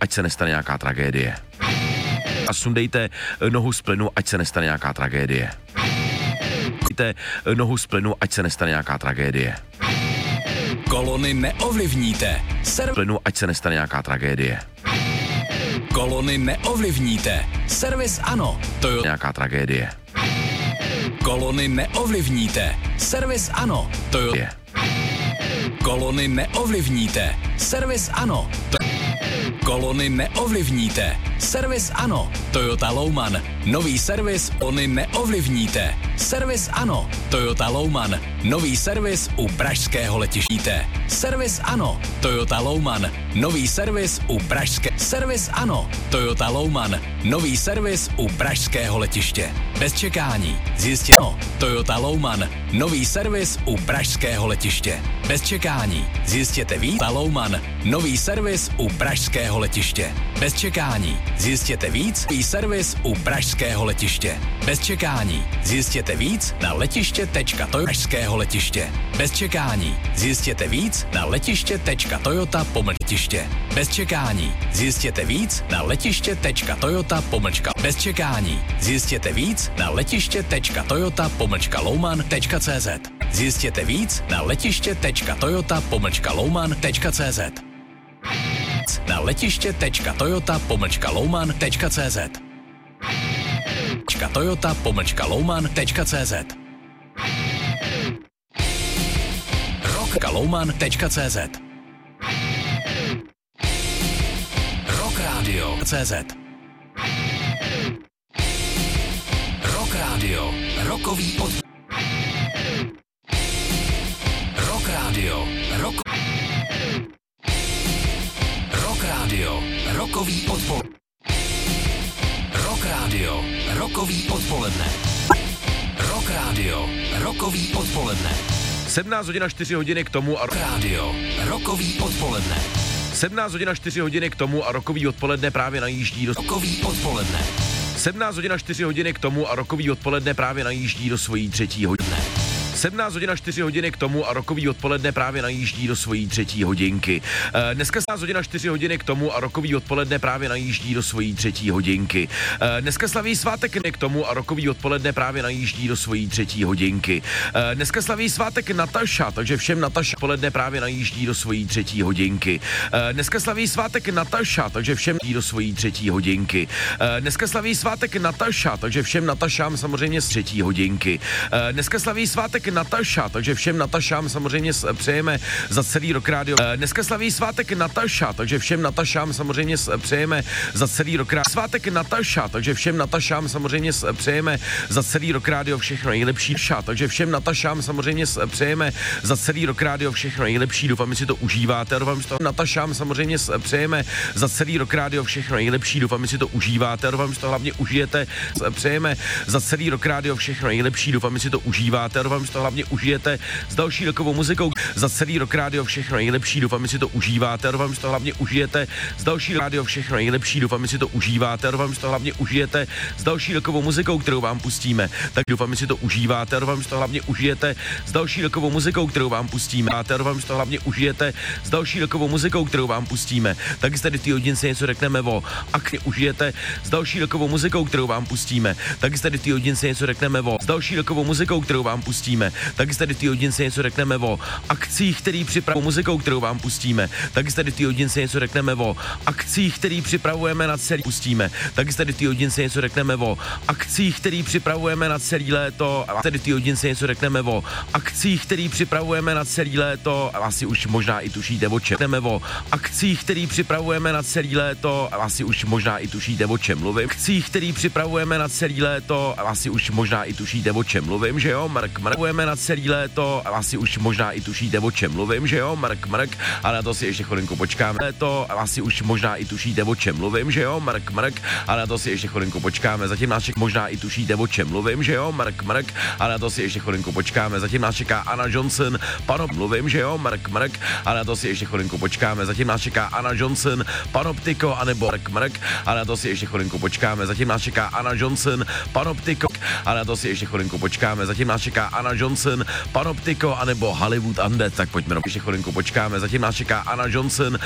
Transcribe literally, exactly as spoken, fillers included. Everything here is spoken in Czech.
ať se nestane nějaká tragédie. A sundejte nohu z plynu, ať se nestane nějaká tragédie. Sundejte nohu z plynu, ať se nestane nějaká tragédie. Kolony neovlivníte. Serv... Plynu, ať se nestane nějaká tragédie. Kolony neovlivníte. Servis ano. To je Nějaká tragédie. Kolony neovlivníte. Servis ano. To je Kolony neovlivníte. Servis ano. To... Kolony neovlivníte. Servis ano. Toyota Louman. Nový servis Kolony neovlivníte. Servis ano. Toyota Louman. Nový servis u pražského letiště. Servis ano. Toyota Louman. Nový servis u pražské. Servis ano. Toyota Louman. Nový servis u pražského letiště. Bez čekání. Zjistěte. No. Toyota Louman. Nový servis u pražského letiště. Bez čekání. Zjistěte víc. Toyota Louman. Nový servis u pražského letiště. Bez čekání. Zjistěte víc. Nový servis u pražského letiště. Bez čekání. Zjistěte víc na letiště tečka pražského letiště. Bez čekání. Zjistěte víc na letiště tečka toyota pomlčka letiště. Bez čekání. Zjistěte víc na letiště tečka toyota pomlčka. Bez čekání. Zjistěte víc na letiště tečka toyota pomlčka louman tečka cz. Zjistěte víc na letiště tečka toyota pomlčka louman tečka cz. Na letiště tečka toyota pomlčka louman tečka cz. Toyota pomlčka louman tečka cz. Rock louman tečka cz. Rock Radio cz. Rock Radio. Rockový pod... Rock Radio. Rock... Rock Radio. Rockový odpol... Rock Radio. Rockový odpoledne. Rock Radio. Rockový odpoledne. sedmnáct hodin a čtyři hodiny k tomu a... Rock Radio. Rockový odpoledne. sedmnáct hodin a čtyři hodiny k tomu a rokový odpoledne právě najíždí do... Rockový odpoledne. sedmnáct hodin a čtyři hodiny k tomu a rokový odpoledne právě najíždí do svojí třetí hodiny. sedmnáct hodin a čtyři hodiny k tomu a rokový odpoledne právě najíždí do svojí třetí hodinky. E, dneska sedmnáct hodin a čtyři hodiny k tomu a rokový odpoledne právě najíždí do svojí třetí hodinky. E, dneska slaví svátek k tomu a rokový odpoledne právě najíždí do svojí třetí hodinky. E, dneska slaví svátek Nataša, takže všem Nataša odpoledne právě najíždí do svojí třetí hodinky. E, dneska slaví svátek Nataša, takže všem do svojí třetí hodinky. E, dneska slaví svátek Nataša, takže všem Natašám samozřejmě z třetí hodinky. E, dneska slaví svátek Nataša, takže všem Natašám samozřejmě přejeme za celý rok rádio. Dneska slaví svátek Nataša, takže všem Natašám samozřejmě přejeme za celý rok rádio. Svátek Nataša, takže všem Natašám samozřejmě přejeme za celý rok rádio všechno nejlepší. Takže všem Natašám samozřejmě přejeme za celý rok rádio všechno nejlepší. Doufám, že si to užíváte. Doufám, že to Natašám samozřejmě přejeme za celý rok rádio všechno nejlepší. Doufám, že si to užíváte. Doufám, že to hlavně užijete. Přejeme za celý rok rádio všechno nejlepší. Doufám, že si to užíváte. Doufám, že to hlavně užijete s další rokovou muzikou za celý rok rádio všechno nejlepší. Doufám, že si to užíváte. Doufám, že to hlavně užijete s další rádio všechno nejlepší. Doufám, že si to užíváte. Doufám, že to hlavně užijete s další rokovou muzikou, kterou vám pustíme. Tak doufám, že si to užíváte. Doufám, že to hlavně užijete s další rokovou muzikou, kterou vám pustíme. Doufám, že to hlavně užijete s další rokovou muzikou, kterou vám pustíme. Tak tady v té hodince něco řekneme o akně užijete s další rokovou muzikou, kterou vám pustíme. Tak tady v té hodince něco řekneme o s další rokovou muzikou, kterou vám pustíme. Tak tady v té hodince něco řekneme o akcích, který připravujeme muzikou, kterou vám pustíme. Tak tady v té hodince něco řekneme o akcích, který připravujeme na celý pustíme. Tak tady v té hodince něco řekneme o akcích, který připravujeme na celý léto. A tady v té hodince něco řekneme o akcích, který připravujeme na celý léto. Asi už možná i tušíte o čem. Řekneme o akcích, který připravujeme na celý léto. Asi už možná i tušíte o čem mluvím. Akcích, který připravujeme na celý léto. Asi už možná i tušíte o čem mluvím, že jo? Mark, markujeme na celý léto, asi už možná i tušíte, o čem mluvím, že jo, Mark, Mark, ale na to si ještě chvilinku počkáme. Léto, asi už možná i tušíte, o čem mluvím, že jo, Mark, Mark, ale na to si ještě chvilinku počkáme. Zatím nás čeká, možná i tušíte, o čem mluvím, že jo, Mark, Mark, ale na to si ještě chvilinku počkáme. Zatím nás čeká Anna Johnson, pano, mluvím, že jo, Mark, Mark, ale na to si ještě chvilinku počkáme. Zatím nás čeká Anna Johnson, Panoptiko, anebo Mark, Mark, ale na to si ještě chvilinku počkáme. Zatím nás čeká Anna Johnson, Panoptiko, ale na to si ještě chvilinku počkáme. Zatím nás čeká Anna Johnson, Panoptiko, anebo Hollywood Undead, tak pojďme, ještě chvilinku počkáme. Zatím nás čeká Anna Johnson,